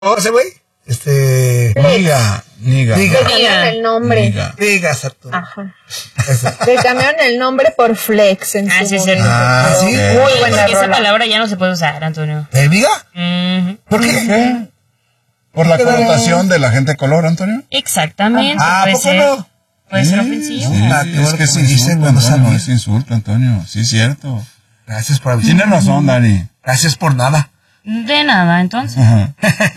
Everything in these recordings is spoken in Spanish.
ese güey? Niga. Le cambiaron el nombre. Niga, exacto. Ajá. Le cambiaron el nombre por Flex en su sí, es momento. cierto. Sí. Muy buena Esa rola. palabra ya no se puede usar, Antonio. ¿Niga? ¿Por qué? ¿Qué? ¿Por la connotación de la gente de color, Antonio? Exactamente. ¿Por qué no? Puede ser ofensivo. Sí, es que es insulto, Antonio, es insulto, Antonio. Sí, es cierto. Gracias por avisar. Tienes razón, Dani. Gracias por nada. De nada, entonces. Ajá.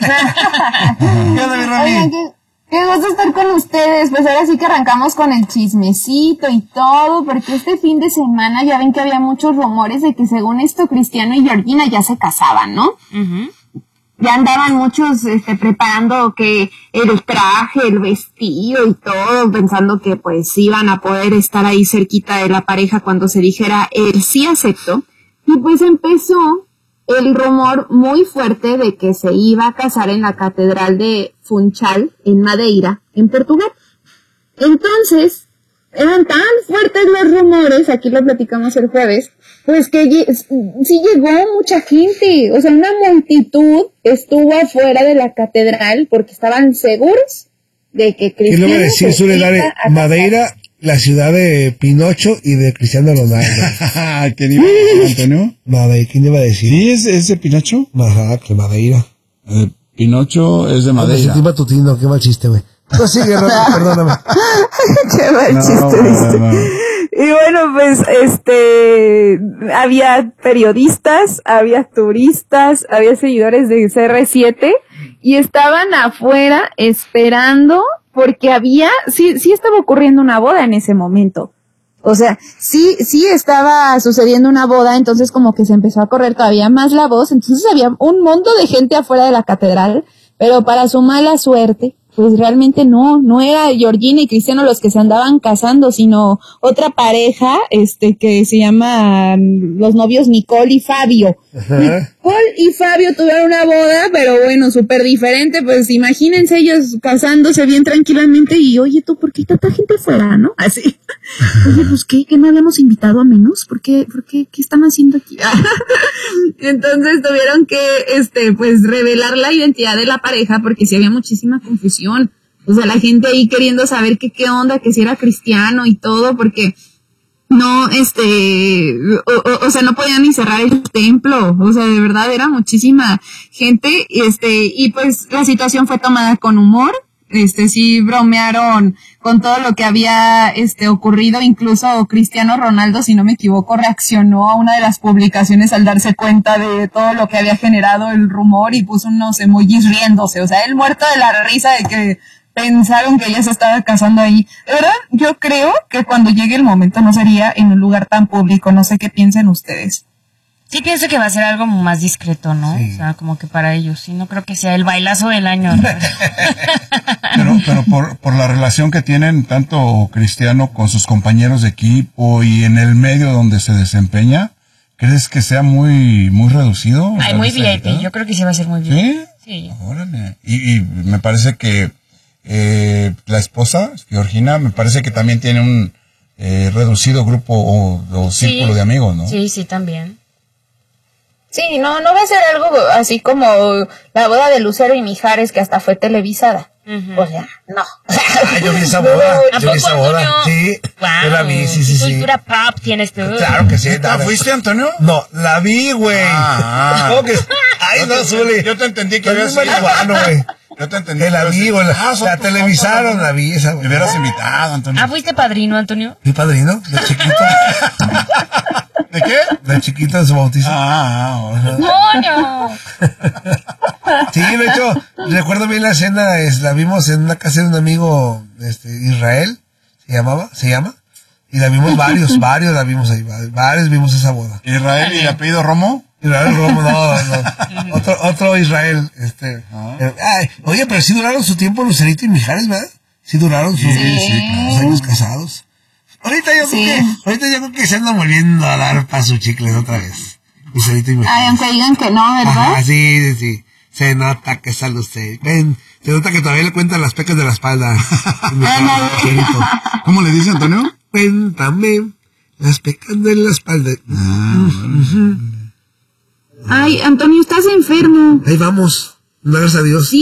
Oigan, qué gusto estar con ustedes. Pues ahora sí que arrancamos con el chismecito y todo, porque este fin de semana ya ven que había muchos rumores de que según esto Cristiano y Georgina ya se casaban, ¿no? Ya andaban muchos preparando que el traje, el vestido y todo, pensando que pues iban a poder estar ahí cerquita de la pareja cuando se dijera el sí acepto. Y pues empezó el rumor muy fuerte de que se iba a casar en la catedral de Funchal, en Madeira, en Portugal. Entonces, eran tan fuertes los rumores, aquí lo platicamos el jueves, pues que sí llegó mucha gente, o sea, una multitud estuvo afuera de la catedral porque estaban seguros de que Cristiano... ¿Qué le voy a decir, Zuledare? Madeira, la ciudad de Pinocho y de Cristiano Ronaldo. ¿Quién iba a decir, Antonio? Madeira, ¿quién iba a decir? ¿Sí es de Pinocho? Ajá, que Madeira. Pinocho es de Me Madeira. sentí matutino, qué mal chiste, güey. No, sigue, Rosa, perdóname. Qué mal chiste, ¿viste? Y bueno, pues, había periodistas, había turistas, había seguidores de CR7 y estaban afuera esperando porque sí estaba ocurriendo una boda en ese momento. O sea, sí estaba sucediendo una boda, entonces como que se empezó a correr todavía más la voz, entonces había un montón de gente afuera de la catedral, pero para su mala suerte, pues realmente no era Georgina y Cristiano los que se andaban casando, sino otra pareja, que se llama los novios Nicole y Fabio. Ajá. Nicole y Fabio tuvieron una boda, pero bueno, súper diferente, pues imagínense ellos casándose bien tranquilamente y, oye, tú, ¿por qué hay tanta gente fuera, no? Así. Oye, pues, ¿qué no habíamos invitado a menos? ¿Por qué están haciendo aquí? Entonces tuvieron que, pues, revelar la identidad de la pareja porque sí había muchísima confusión. O sea, la gente ahí queriendo saber qué onda, que si era cristiano y todo, porque no, o sea, no podían ni cerrar el templo. O sea, de verdad era muchísima gente, y pues la situación fue tomada con humor. Sí bromearon con todo lo que había ocurrido, incluso Cristiano Ronaldo, si no me equivoco, reaccionó a una de las publicaciones al darse cuenta de todo lo que había generado el rumor y puso unos emojis riéndose, o sea, él muerto de la risa de que pensaron que ella se estaba casando ahí. De verdad, yo creo que cuando llegue el momento no sería en un lugar tan público, no sé qué piensen ustedes. Sí pienso que va a ser algo más discreto, ¿no? Sí. O sea, como que para ellos. Sí, no creo que sea el bailazo del año. Pero por la relación que tienen tanto Cristiano con sus compañeros de equipo y en el medio donde se desempeña, ¿crees que sea muy reducido? Ay, muy VIP. Yo creo que sí va a ser muy VIP. ¿Sí? Sí. Órale. Y me parece que la esposa, Georgina, me parece que también tiene un reducido grupo o círculo de amigos, ¿no? Sí, también. Sí, no va a ser algo así como la boda de Lucero y Mijares, que hasta fue televisada. O sea, no. Yo vi esa boda, ¿A yo vi esa poco, boda. Antonio? Sí, yo la vi, sí. Cultura pop tienes tú. Claro que sí. ¿La fuiste, Antonio? No, la vi, güey. ¿Cómo que? Ay, no, Zuli. Yo te entendí que Pues habías es marihuano, güey. Yo te entendí. Que la vi, güey. La televisaron, la vi esa, Me güey. hubieras invitado, Antonio. ¿Fuiste padrino, Antonio? ¿Mi padrino? De chiquito. ¿De qué? De chiquito de su bautizo. ¡No! Sí, de hecho, recuerdo bien la escena, la vimos en una casa de un amigo, Israel, se llama, y la vimos varios la vimos ahí, varios vimos esa boda. ¿Israel y apellido Romo? Israel Romo, no. Otro Israel, ay, oye, pero sí duraron su tiempo Lucerito y Mijares, ¿verdad? Sí duraron sus años casados. Ahorita yo creo que se andan volviendo a dar paso chicles otra vez. Lucerito y Mijares. Ay, aunque digan que no, ¿verdad? Ajá, sí. Se nota que sale usted. Ven, se nota que todavía le cuentan las pecas de la espalda. ¿Cómo le dice, Antonio? Cuéntame las pecas de la espalda. Ay, Antonio, estás enfermo. Ahí vamos. Gracias a Dios. Sí,